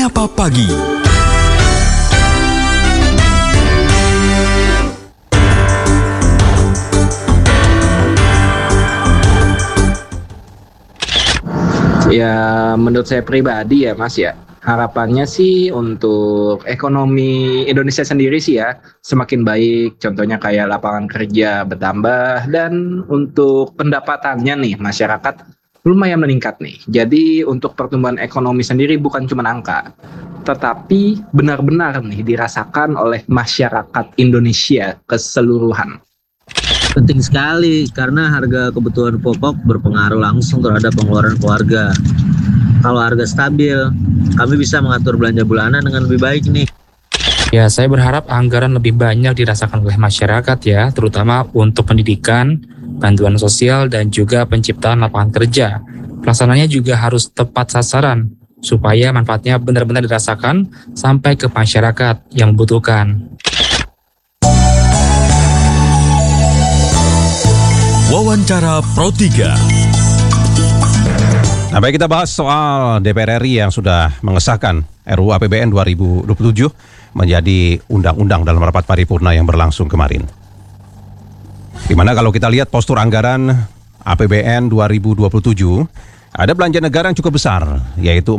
Menyapa Pagi. Ya, menurut saya pribadi ya Mas ya, harapannya sih untuk ekonomi Indonesia sendiri sih ya, semakin baik. Contohnya kayak lapangan kerja bertambah dan untuk pendapatannya nih masyarakat lumayan meningkat nih. Jadi untuk pertumbuhan ekonomi sendiri bukan cuma angka, tetapi benar-benar nih dirasakan oleh masyarakat Indonesia keseluruhan. Penting sekali karena harga kebutuhan pokok berpengaruh langsung terhadap pengeluaran keluarga. Kalau harga stabil, kami bisa mengatur belanja bulanan dengan lebih baik nih. Ya, saya berharap anggaran lebih banyak dirasakan oleh masyarakat ya, terutama untuk pendidikan, bantuan sosial, dan juga penciptaan lapangan kerja. Pelaksanaannya juga harus tepat sasaran, supaya manfaatnya benar-benar dirasakan sampai ke masyarakat yang membutuhkan. Wawancara Pro 3. Nah, baik, kita bahas soal DPR RI yang sudah mengesahkan RUU APBN 2027 menjadi undang-undang dalam rapat paripurna yang berlangsung kemarin. Dimana kalau kita lihat postur anggaran APBN 2027, ada belanja negara yang cukup besar, yaitu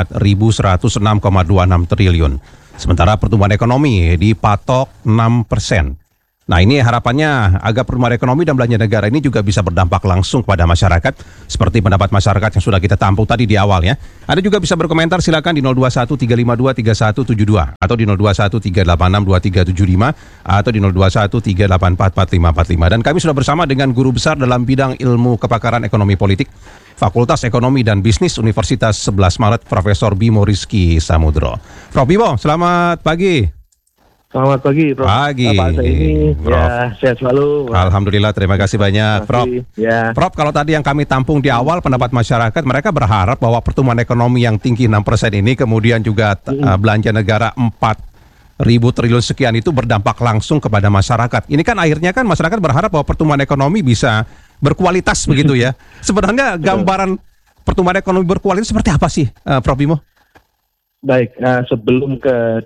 4.106,26 triliun. Sementara pertumbuhan ekonomi dipatok 6%. Nah, ini harapannya agar pertumbuhan ekonomi dan belanja negara ini juga bisa berdampak langsung kepada masyarakat, seperti pendapat masyarakat yang sudah kita tampung tadi di awal ya. Ada juga bisa berkomentar, silakan di 0213523172 atau di 0213862375 atau di 0213844545. Dan kami sudah bersama dengan guru besar dalam bidang ilmu kepakaran ekonomi politik Fakultas Ekonomi dan Bisnis Universitas 11 Maret, Profesor Bimo Rizky Samudro. Prof Bimo, selamat pagi. Selamat pagi, Prof. Pagi, Apa ini? Prof. Ya, sehat selalu. Alhamdulillah, terima kasih banyak, Prof. Ya. Prof, kalau tadi yang kami tampung di awal pendapat masyarakat, mereka berharap bahwa pertumbuhan ekonomi yang tinggi 6% ini, kemudian juga belanja negara 4.000 triliun sekian itu berdampak langsung kepada masyarakat. Ini kan akhirnya kan masyarakat berharap bahwa pertumbuhan ekonomi bisa berkualitas begitu ya. Sebenarnya gambaran pertumbuhan ekonomi berkualitas seperti apa sih, Prof Bimo? Baik, sebelum ke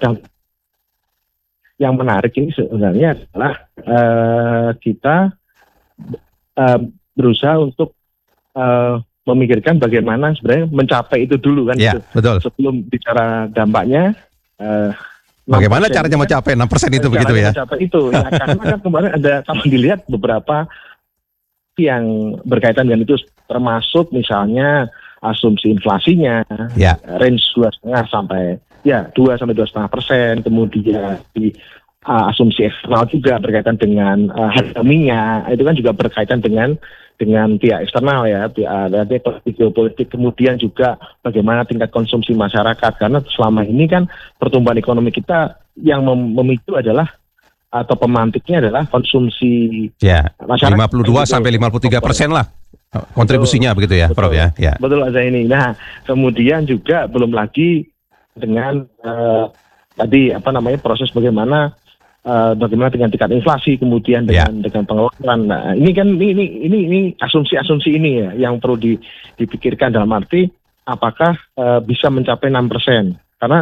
yang menarik ini sebenarnya adalah kita berusaha untuk memikirkan bagaimana sebenarnya mencapai itu dulu kan. Ya, betul. Sebelum bicara dampaknya. Bagaimana caranya mencapai 6% itu begitu ya? Mencapai itu, ya, karena kan kemarin ada, kalau dilihat beberapa yang berkaitan dengan itu, termasuk misalnya asumsi inflasinya, ya, range 2,5 sampai 2-2,5%, kemudian di asumsi eksternal juga berkaitan dengan harga minyak, itu kan juga berkaitan dengan pihak eksternal ya, dari geopolitik, kemudian juga bagaimana tingkat konsumsi masyarakat, karena selama ini kan pertumbuhan ekonomi kita yang memicu adalah atau pemantiknya adalah konsumsi masyarakat. 52-53% lah kontribusinya. Betul, begitu ya, Prof ya. Betul aja ini. Nah, kemudian juga belum lagi dengan tadi proses bagaimana dengan tingkat inflasi, kemudian dengan pengeluaran. Nah, ini kan ini asumsi-asumsi ini ya yang perlu dipikirkan, dalam arti apakah bisa mencapai 6%. Karena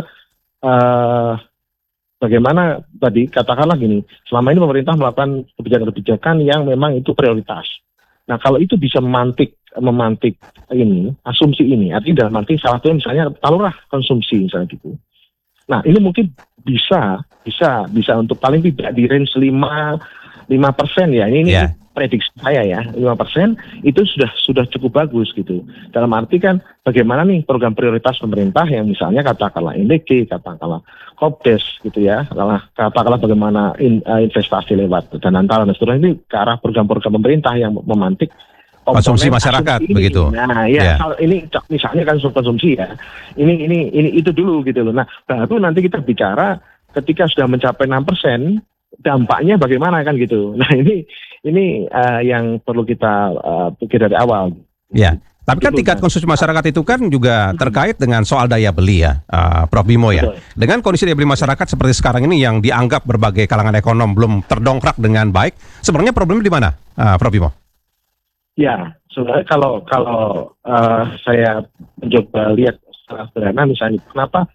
bagaimana tadi katakanlah gini, selama ini pemerintah melakukan kebijakan-kebijakan yang memang itu prioritas. Nah, kalau itu bisa memantik ini, asumsi ini, artinya dalam arti salah satunya misalnya taruhlah konsumsi misalnya gitu. Nah, ini mungkin bisa untuk paling tidak di range 5% ya. Ini prediksi saya ya, 5% itu sudah cukup bagus gitu. Dalam arti kan bagaimana nih program prioritas pemerintah yang misalnya katakanlah NDG, katakanlah Kopdes gitu ya, katakanlah bagaimana investasi lewat dana antara dan seterusnya, ini ke arah program-program pemerintah yang memantik konsumsi masyarakat begitu. Nah, ini misalnya kan konsumsi ya. Ini itu dulu gitu loh. Nah, baru nanti kita bicara ketika sudah mencapai 6%, dampaknya bagaimana kan gitu. Nah, ini yang perlu kita pikir dari awal. Ya. Tapi kan tingkat konsumsi masyarakat itu kan juga terkait dengan soal daya beli ya, Prof Bimo ya. Betul. Dengan kondisi daya beli masyarakat seperti sekarang ini yang dianggap berbagai kalangan ekonom belum terdongkrak dengan baik, sebenarnya problemnya di mana, Prof Bimo? Ya, sebenarnya kalau saya mencoba lihat secara sederhana, misalnya kenapa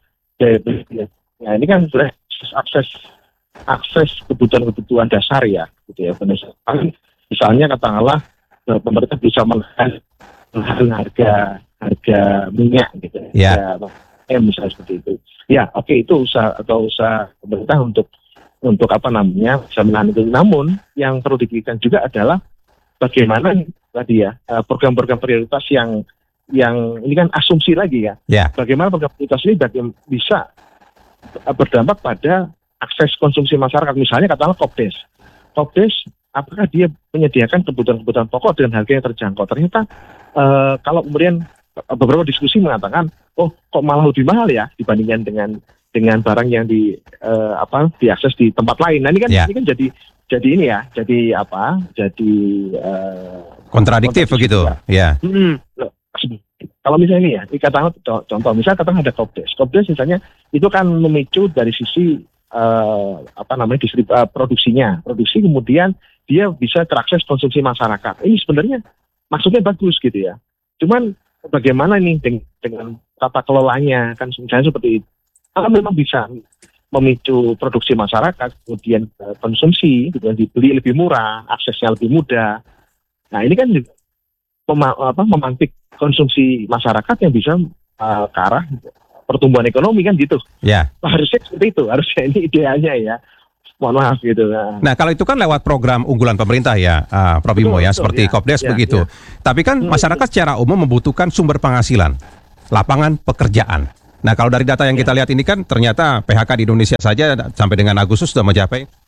daya beli. Nah ini kan sudah akses kebutuhan dasar ya, gitu ya. Misalnya katakanlah pemerintah bisa menahan harga minyak gitu Ya. ya, misalnya seperti itu. Ya, oke, itu usaha pemerintah untuk apa namanya bisa menahan itu. Namun yang perlu dipikirkan juga adalah bagaimana tadi ya program-program prioritas yang ini kan asumsi lagi ya. Ya. Bagaimana program prioritas ini bisa berdampak pada akses konsumsi masyarakat. Misalnya katakanlah Kopdes, apakah dia menyediakan kebutuhan-kebutuhan pokok dengan harga yang terjangkau? Ternyata kalau kemudian beberapa diskusi mengatakan, oh kok malah lebih mahal ya dibandingkan dengan barang yang diakses di tempat lain. Nah ini kan jadi ini ya, jadi kontradiktif begitu. Ya. Kalau misalnya ini ya, katakanlah contoh, misalnya katakanlah ada Kopdes misalnya itu kan memicu dari sisi produksi kemudian dia bisa terakses konsumsi masyarakat. Ini sebenarnya maksudnya bagus gitu ya. Cuman bagaimana nih dengan tata kelolanya kan misalnya seperti itu. Kalau memang bisa memicu produksi masyarakat, kemudian konsumsi, kemudian dibeli lebih murah, aksesnya lebih mudah. Nah ini kan memantik konsumsi masyarakat yang bisa ke arah pertumbuhan ekonomi kan gitu. Ya. Harusnya seperti itu, harusnya ini idealnya ya. Mohon maaf gitu. Nah kalau itu kan lewat program unggulan pemerintah ya, Prof. Bimo ya, seperti Kopdes begitu. Tapi kan masyarakat secara umum membutuhkan sumber penghasilan, lapangan pekerjaan. Nah kalau dari data yang kita lihat ini kan ternyata PHK di Indonesia saja sampai dengan Agustus sudah mencapai